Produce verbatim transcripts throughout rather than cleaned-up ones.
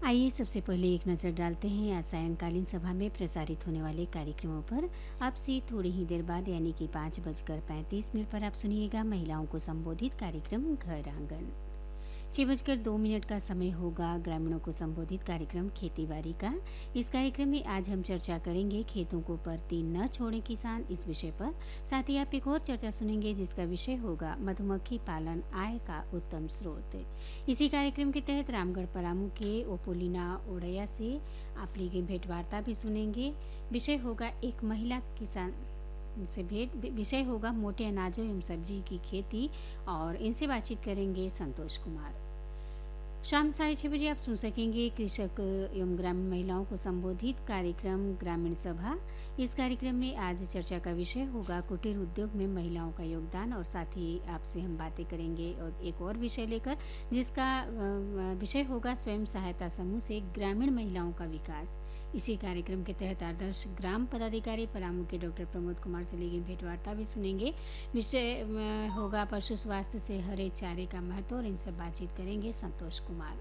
आइए सबसे पहले एक नज़र डालते हैं आज सायंकालीन सभा में प्रसारित होने वाले कार्यक्रमों पर। अब से थोड़ी ही देर बाद यानी कि पाँच बजकर पैंतीस मिनट पर आप सुनिएगा महिलाओं को संबोधित कार्यक्रम घर आंगन। छः बजकर दो मिनट का समय होगा ग्रामीणों को संबोधित कार्यक्रम खेती बाड़ी का। इस कार्यक्रम में आज हम चर्चा करेंगे खेतों को परती न छोड़े किसान, इस विषय पर। साथ ही आप एक और चर्चा सुनेंगे जिसका विषय होगा मधुमक्खी पालन आय का उत्तम स्रोत। इसी कार्यक्रम के तहत रामगढ़ परामू के ओपोलिना ओड़ैया से आप ली गई भेंटवार्ता भी सुनेंगे। विषय होगा एक महिला किसान से भेंट। विषय होगा मोटे अनाजों एवं सब्जी की खेती और इनसे बातचीत करेंगे संतोष कुमार। शाम साढ़े छः बजे आप सुन सकेंगे कृषक एवं ग्रामीण महिलाओं को संबोधित कार्यक्रम ग्रामीण सभा। इस कार्यक्रम में आज चर्चा का विषय होगा कुटीर उद्योग में महिलाओं का योगदान और साथ ही आपसे हम बातें करेंगे और एक और विषय लेकर जिसका विषय होगा स्वयं सहायता समूह से ग्रामीण महिलाओं का विकास। इसी कार्यक्रम के तहत आदर्श ग्राम पदाधिकारी परामू के डॉक्टर प्रमोद कुमार से ली गई भेंटवार्ता भी सुनेंगे। विषय होगा पशु स्वास्थ्य से हरे चारे का महत्व और इनसे बातचीत करेंगे संतोष कुमार।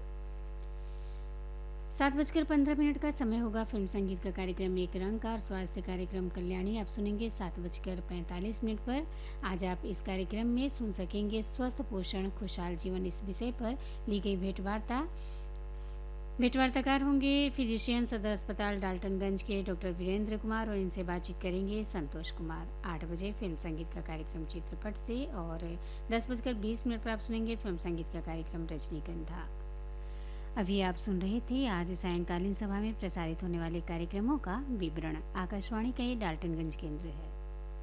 सात बजकर पंद्रह मिनट का समय होगा फिल्म संगीत का कार्यक्रम एक रंग का और स्वास्थ्य कार्यक्रम कल्याणी आप सुनेंगे सात बजकर पैंतालीस मिनट पर। आज आप इस कार्यक्रम में सुन सकेंगे स्वस्थ पोषण खुशहाल जीवन, इस विषय पर ली गई भेंटवार्ता। भेंटवार्ताकार होंगे फिजिशियन सदर अस्पताल डाल्टनगंज के डॉक्टर वीरेंद्र कुमार और इनसे बातचीत करेंगे संतोष कुमार। आठ बजे फिल्म संगीत का कार्यक्रम चित्रपट से और दस बजकर बीस मिनट पर आप सुनेंगे फिल्म संगीत का कार्यक्रम रजनीगंधा। अभी आप सुन रहे थे आज सायंकालीन सभा में प्रसारित होने वाले कार्यक्रमों का विवरण। आकाशवाणी का ये डाल्टनगंज केंद्र है।